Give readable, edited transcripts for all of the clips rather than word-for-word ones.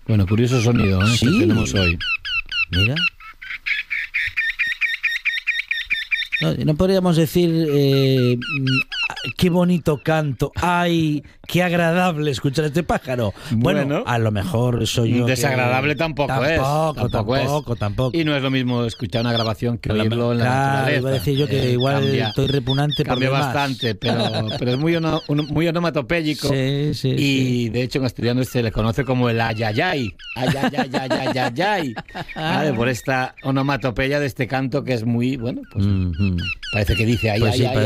Bueno, curioso sonido, ¿eh? Sí. Que tenemos hoy. Mira. No podríamos decir qué bonito canto. ¡Ay, qué agradable escuchar este pájaro! Bueno, a lo mejor soy yo. Desagradable tampoco es. Tampoco. Y no es lo mismo escuchar una grabación que oírlo en la naturaleza. Iba a decir yo que igual estoy repugnante por cambia demás. bastante, pero es muy onomatopéyico. Sí. Y de hecho en asturiano se le conoce como el ayayay. Ayayay. ¿Vale? Por esta onomatopeya de este canto que es muy, bueno, pues parece que dice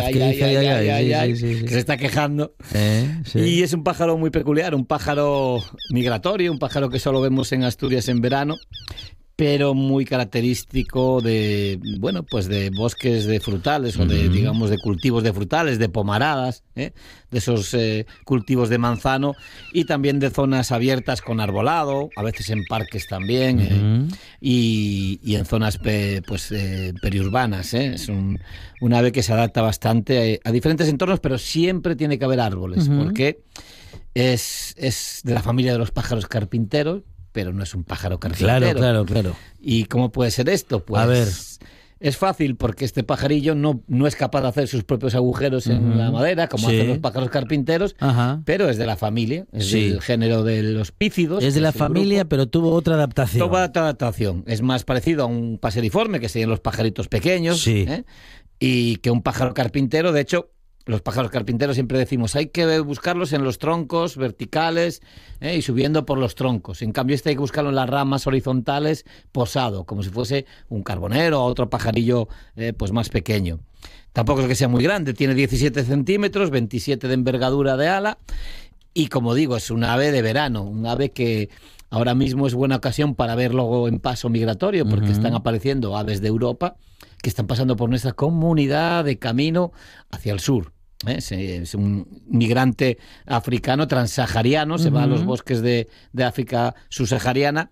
que se está quejando. Sí. Y es un pájaro muy peculiar, un pájaro migratorio, un pájaro que solo vemos en Asturias en verano, pero muy característico de, bueno, pues de bosques de frutales o de, digamos, de cultivos de frutales, de pomaradas, de esos cultivos de manzano, y también de zonas abiertas con arbolado, a veces en parques también, y en zonas periurbanas. Es un ave que se adapta bastante a diferentes entornos, pero siempre tiene que haber árboles, porque es de la familia de los pájaros carpinteros, pero no es un pájaro carpintero. Claro. ¿Y cómo puede ser esto? Pues a ver. Es fácil, porque este pajarillo no es capaz de hacer sus propios agujeros en la madera, como hacen los pájaros carpinteros, pero es de la familia, es del género de los pícidos. Es de la familia, pero tuvo otra adaptación. Tuvo otra adaptación. Es más parecido a un paseriforme, que serían los pajaritos pequeños, y que un pájaro carpintero. De hecho, los pájaros carpinteros siempre decimos, hay que buscarlos en los troncos verticales y subiendo por los troncos. En cambio, hay que buscarlo en las ramas horizontales, posado, como si fuese un carbonero o otro pajarillo pues más pequeño. Tampoco es que sea muy grande, tiene 17 centímetros, 27 de envergadura de ala, y como digo, es un ave de verano, un ave que ahora mismo es buena ocasión para verlo en paso migratorio, porque están apareciendo aves de Europa que están pasando por nuestra comunidad de camino hacia el sur. Es un migrante africano transsahariano, se va a los bosques de África subsahariana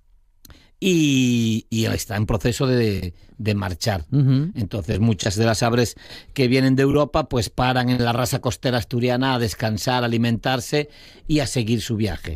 y está en proceso de marchar. Entonces muchas de las aves que vienen de Europa pues paran en la rasa costera asturiana a descansar, a alimentarse y a seguir su viaje.